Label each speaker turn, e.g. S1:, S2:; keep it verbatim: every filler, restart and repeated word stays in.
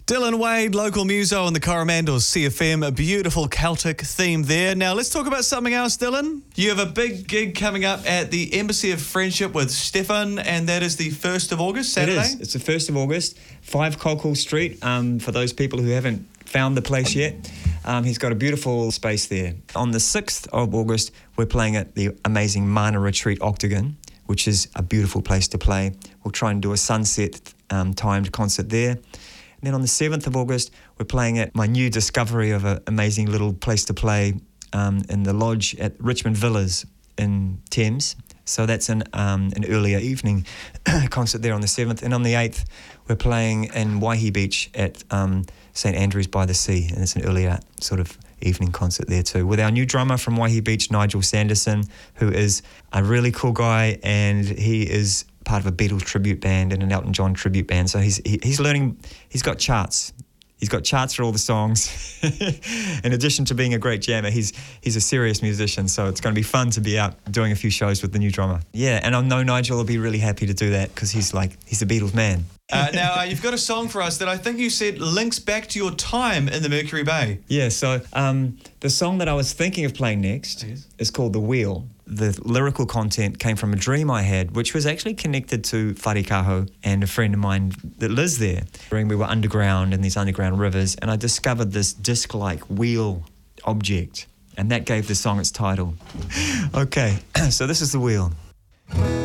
S1: Dylan Wade, local muso on the Coromandels C F M, a beautiful Celtic theme there. Now let's talk about something else, Dylan. You have a big gig coming up at the Embassy of Friendship with Stefan, and that is the first of August, Saturday?
S2: It is. It's the first of August, five Colcall Street, um, for those people who haven't found the place yet. Um, he's got a beautiful space there. On the sixth of August, we're playing at the amazing Mana Retreat Octagon, which is a beautiful place to play. We'll try and do a sunset um, timed concert there. And then on the seventh of August, we're playing at my new discovery of an amazing little place to play um, in the lodge at Richmond Villas in Thames. So that's an um, an earlier evening concert there on the seventh. And on the eighth, we're playing in Waihi Beach at um, St Andrews by the Sea. And it's an earlier sort of evening concert there too, with our new drummer from Waihi Beach, Nigel Sanderson, who is a really cool guy, and he is part of a Beatles tribute band and an Elton John tribute band. So he's he, he's learning, he's got charts. He's got charts for all the songs. In addition to being a great jammer, he's he's a serious musician, so it's going to be fun to be out doing a few shows with the new drummer. Yeah, and I know Nigel will be really happy to do that because he's like, he's a Beatles man.
S1: Uh, now, uh, you've got a song for us that I think you said links back to your time in the Mercury Bay.
S2: Yeah, so um, the song that I was thinking of playing next yes. is called The Wheel. The lyrical content came from a dream I had, which was actually connected to Wharikaho and a friend of mine that lives there. We were underground in these underground rivers, and I discovered this disc-like wheel object, and that gave the song its title. Okay, so this is The Wheel.